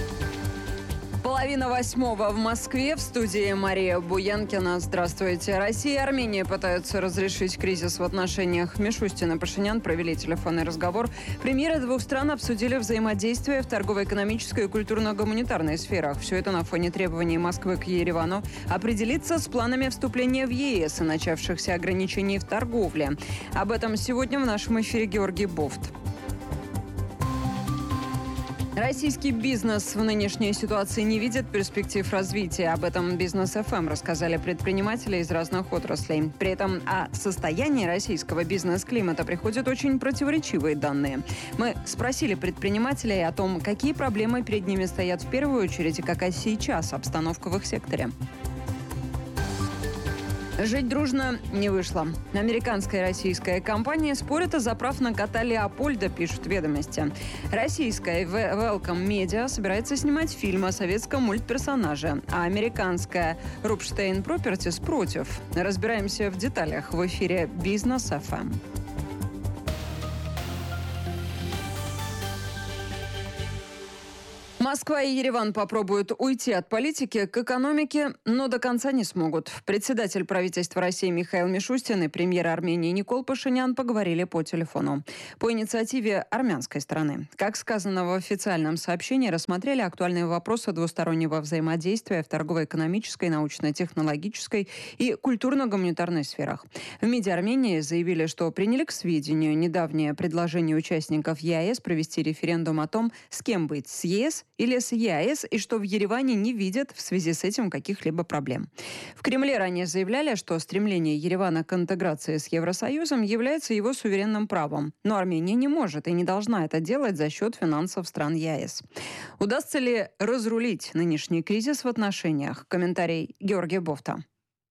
7:30 в Москве. В студии Мария Буянкина. Здравствуйте. Россия и Армения пытаются разрешить кризис в отношениях. Мишустин и Пашинян провели телефонный разговор. Премьеры двух стран обсудили взаимодействие в торгово-экономической и культурно-гуманитарной сферах. Все это на фоне требований Москвы к Еревану определиться с планами вступления в ЕС и начавшихся ограничений в торговле. Об этом сегодня в нашем эфире Георгий Бофт. Российский бизнес в нынешней ситуации не видит перспектив развития. Об этом Бизнес ФМ рассказали предприниматели из разных отраслей. При этом о состоянии российского бизнес-климата приходят очень противоречивые данные. Мы спросили предпринимателей о том, какие проблемы перед ними стоят в первую очередь и какая сейчас обстановка в их секторе. Жить дружно не вышло. Американская и российская компания спорят из-за прав на кота Леопольда, пишут «Ведомости». Российская Welcome Media собирается снимать фильм о советском мультперсонаже, а американская Rupstein Properties против. Разбираемся в деталях в эфире Бизнес ФМ. Москва и Ереван попробуют уйти от политики к экономике, но до конца не смогут. Председатель правительства России Михаил Мишустин и премьер Армении Никол Пашинян поговорили по телефону. По инициативе армянской стороны. Как сказано в официальном сообщении, рассмотрели актуальные вопросы двустороннего взаимодействия в торгово-экономической, научно-технологической и культурно-гуманитарной сферах. В МИДе Армении заявили, что приняли к сведению недавнее предложение участников ЕАЭС провести референдум о том, с кем быть, с ЕС или с ЕАЭС, и что в Ереване не видят в связи с этим каких-либо проблем. В Кремле ранее заявляли, что стремление Еревана к интеграции с Евросоюзом является его суверенным правом. Но Армения не может и не должна это делать за счет финансов стран ЕАЭС. Удастся ли разрулить нынешний кризис в отношениях? Комментарий Георгия Бофта.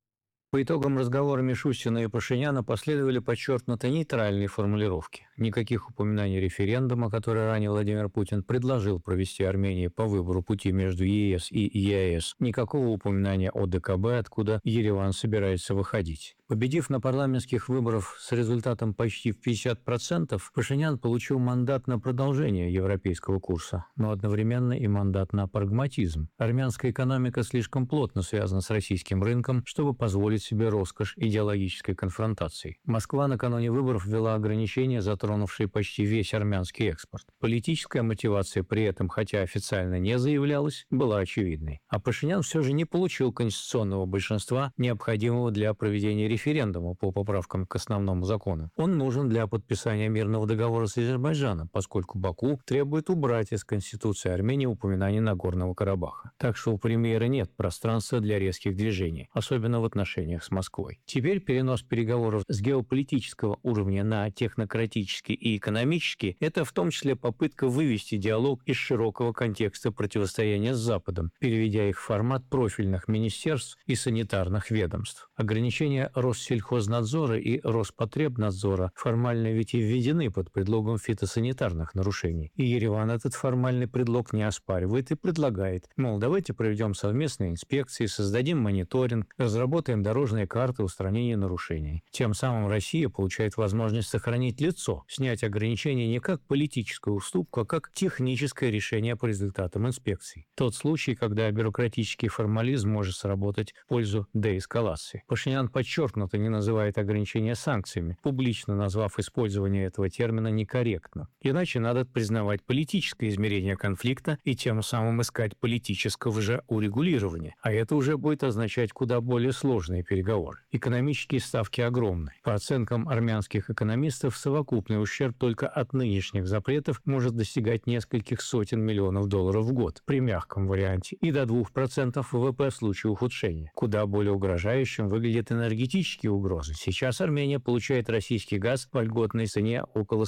По итогам разговора Мишустина и Пашиняна последовали подчеркнуто нейтральные формулировки. Никаких упоминаний референдума, который ранее Владимир Путин предложил провести Армении по выбору пути между ЕС и ЕАЭС. Никакого упоминания о ДКБ, откуда Ереван собирается выходить. Победив на парламентских выборах с результатом почти в 50%, Пашинян получил мандат на продолжение европейского курса, но одновременно и мандат на прагматизм. Армянская экономика слишком плотно связана с российским рынком, чтобы позволить себе роскошь идеологической конфронтации. Москва накануне выборов ввела ограничения, затронувшие почти весь армянский экспорт. Политическая мотивация при этом, хотя официально не заявлялась, была очевидной. А Пашинян все же не получил конституционного большинства, необходимого для проведения референдума по поправкам к основному закону. Он нужен для подписания мирного договора с Азербайджаном, поскольку Баку требует убрать из Конституции Армении упоминание Нагорного Карабаха. Так что у премьера нет пространства для резких движений, особенно в отношениях с Москвой. Теперь перенос переговоров с геополитического уровня на технократический и экономический – это в том числе попытка вывести диалог из широкого контекста противостояния с Западом, переведя их в формат профильных министерств и санитарных ведомств. Ограничения Россельхознадзора и Роспотребнадзора формально ведь и введены под предлогом фитосанитарных нарушений. И Ереван этот формальный предлог не оспаривает и предлагает, мол, давайте проведем совместные инспекции, создадим мониторинг, разработаем дорожные карты устранения нарушений. Тем самым Россия получает возможность сохранить лицо, снять ограничения не как политическую уступку, а как техническое решение по результатам инспекций. Тот случай, когда бюрократический формализм может сработать в пользу деэскалации. Пашинян подчеркнуто не называет ограничения санкциями, публично назвав использование этого термина некорректно. Иначе надо признавать политическое измерение конфликта и тем самым искать политического же урегулирования. А это уже будет означать куда более сложные переговоры. Экономические ставки огромны. По оценкам армянских экономистов, совокупный ущерб только от нынешних запретов может достигать нескольких сотен миллионов долларов в год при мягком варианте и до 2% ВВП в случае ухудшения. Куда более угрожающим выглядят энергетические угрозы. Сейчас Армения получает российский газ по льготной цене около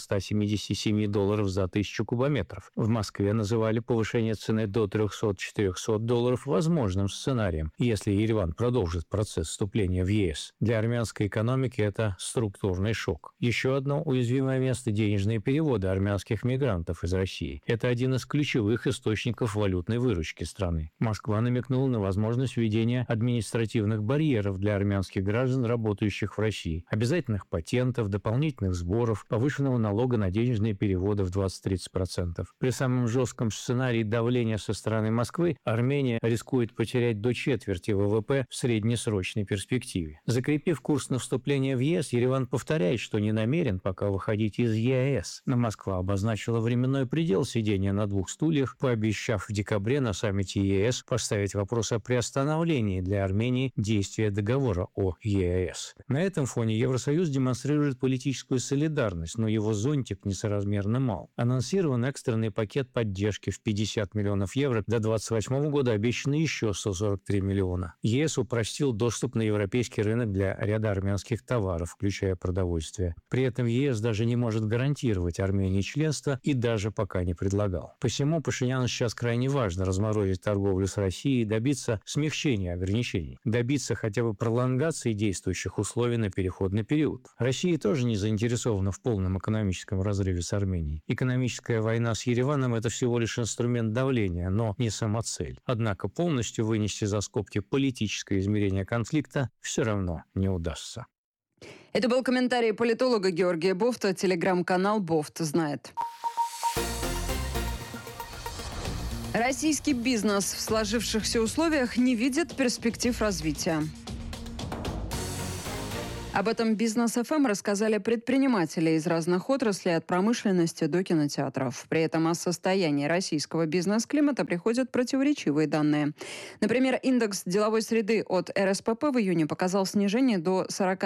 $177 за 1000 кубометров. В Москве называли повышение цены до $300-400 возможным сценарием, если Ереван продолжит процесс вступления в ЕС. Для армянской экономики это структурный шок. Еще одно уязвимое место – денежные переводы армянских мигрантов из России. Это один из ключевых источников валютной выручки страны. Москва намекнула на возможность введения административных барьеров для армянских граждан, работающих в России, обязательных патентов, дополнительных сборов, повышенного налога на денежные переводы в 20-30%. При самом жестком сценарии давления со стороны Москвы Армения рискует потерять до четверти ВВП в среднесрочной перспективе. Закрепив курс на вступление в ЕС, Ереван повторяет, что не намерен пока выходить из ЕАЭС. Но Москва обозначила временной предел сидения на двух стульях, пообещав в декабре на саммите ЕС поставить вопрос о приостановлении для Армении действия договора о ЕАЭС. ЕС. На этом фоне Евросоюз демонстрирует политическую солидарность, но его зонтик несоразмерно мал. Анонсирован экстренный пакет поддержки в 50 миллионов евро. До 2028 года обещано еще 143 миллиона. ЕС упростил доступ на европейский рынок для ряда армянских товаров, включая продовольствие. При этом ЕС даже не может гарантировать Армении членство и даже пока не предлагал. Посему Пашиняну сейчас крайне важно разморозить торговлю с Россией и добиться смягчения ограничений, добиться хотя бы пролонгации действующих условий на переходный период. Россия тоже не заинтересована в полном экономическом разрыве с Арменией. Экономическая война с Ереваном – это всего лишь инструмент давления, но не самоцель. Однако полностью вынести за скобки политическое измерение конфликта все равно не удастся. Это был комментарий политолога Георгия Бофта, телеграм-канал «Бофт знает». Российский бизнес в сложившихся условиях не видит перспектив развития. Об этом Бизнес ФМ рассказали предприниматели из разных отраслей, от промышленности до кинотеатров. При этом о состоянии российского бизнес-климата приходят противоречивые данные. Например, индекс деловой среды от РСПП в июне показал снижение до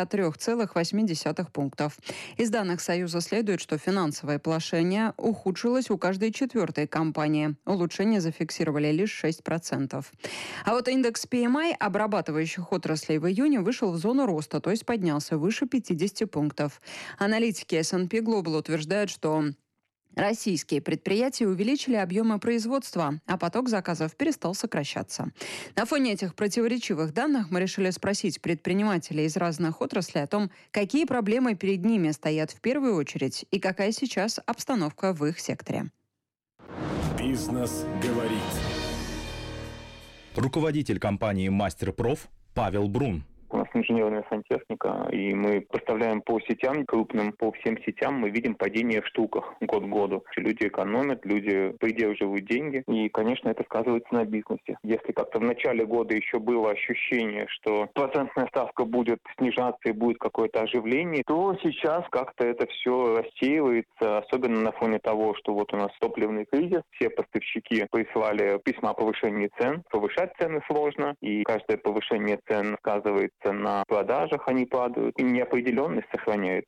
43,8 пунктов. Из данных Союза следует, что финансовое положение ухудшилось у каждой четвертой компании. Улучшение зафиксировали лишь 6%. А вот индекс PMI обрабатывающих отраслей в июне вышел в зону роста, то есть поднялся выше 50 пунктов. Аналитики S&P Global утверждают, что российские предприятия увеличили объемы производства, а поток заказов перестал сокращаться. На фоне этих противоречивых данных мы решили спросить предпринимателей из разных отраслей о том, какие проблемы перед ними стоят в первую очередь и какая сейчас обстановка в их секторе. Бизнес говорит. Руководитель компании «Мастер-Проф» Павел Брун. У нас инженерная сантехника, и мы поставляем по сетям крупным, по всем сетям мы видим падение в штуках год к году. Люди экономят, люди придерживают деньги, и, конечно, это сказывается на бизнесе. Если как-то в начале года еще было ощущение, что процентная ставка будет снижаться и будет какое-то оживление, то сейчас как-то это все рассеивается, особенно на фоне того, что вот у нас топливный кризис, все поставщики прислали письма о повышении цен. Повышать цены сложно, и каждое повышение цен сказывается на продажах, они падают, и неопределенность сохраняется.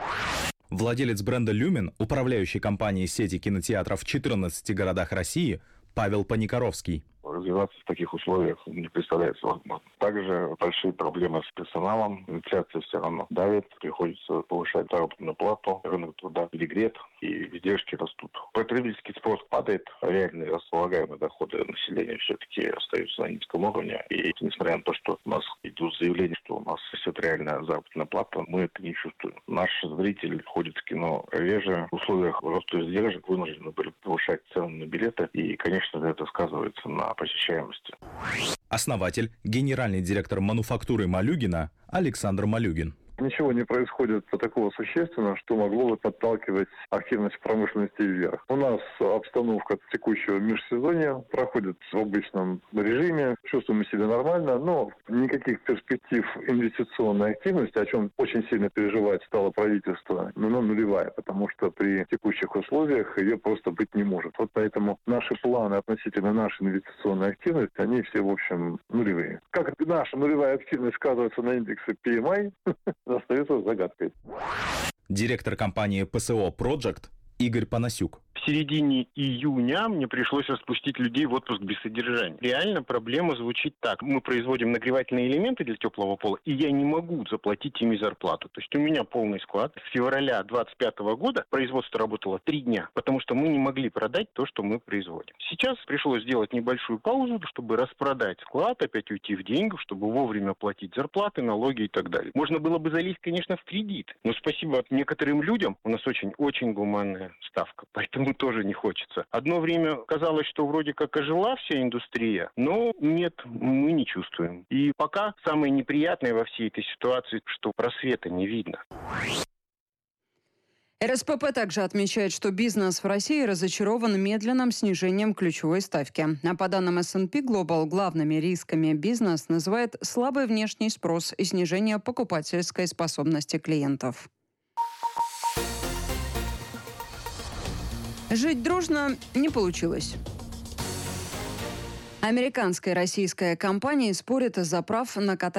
Владелец бренда «Люмен», управляющий компанией сети кинотеатров в 14 городах России, Павел Паникоровский. Развиваться в таких условиях не представляется возможным. Также большие проблемы с персоналом. Инфляция все равно давит. Приходится повышать заработную плату. Рынок труда перегрет и издержки растут. Потребительский спрос падает. Реальные располагаемые доходы населения все-таки остаются на низком уровне. И несмотря на то, что у нас идут заявления, что у нас растет реальная заработная плата, мы это не чувствуем. Наш зритель ходит в кино реже. В условиях роста издержек вынуждены были повышать цены на билеты. И, конечно, это сказывается на посещаемости. Основатель, генеральный директор мануфактуры Малюгина Александр Малюгин. Ничего не происходит такого существенного, что могло бы подталкивать активность промышленности вверх. У нас обстановка текущего межсезонья проходит в обычном режиме. Чувствуем себя нормально, но никаких перспектив инвестиционной активности, о чем очень сильно переживает стало правительство, нулевая, потому что при текущих условиях ее просто быть не может. Вот поэтому наши планы относительно нашей инвестиционной активности, они все, в общем, нулевые. Как наша нулевая активность сказывается на индексе PMI, остается загадкой. Директор компании ПСО «Проджект» Игорь Панасюк. В середине июня мне пришлось распустить людей в отпуск без содержания. Реально проблема звучит так. Мы производим нагревательные элементы для теплого пола, и я не могу заплатить ими зарплату. То есть у меня полный склад. С февраля 2025 года производство работало 3 дня, потому что мы не могли продать то, что мы производим. Сейчас пришлось сделать небольшую паузу, чтобы распродать склад, опять уйти в деньги, чтобы вовремя платить зарплаты, налоги и так далее. Можно было бы залезть, конечно, в кредит, но спасибо некоторым людям, у нас очень гуманная ставка, поэтому тоже не хочется. Одно время казалось, что вроде как ожила вся индустрия, но нет, мы не чувствуем. И пока самое неприятное во всей этой ситуации, что просвета не видно. РСПП также отмечает, что бизнес в России разочарован медленным снижением ключевой ставки. А по данным S&P Global, главными рисками бизнес называет слабый внешний спрос и снижение покупательской способности клиентов. Жить дружно не получилось. Американская и российская компании спорят из-за прав на катание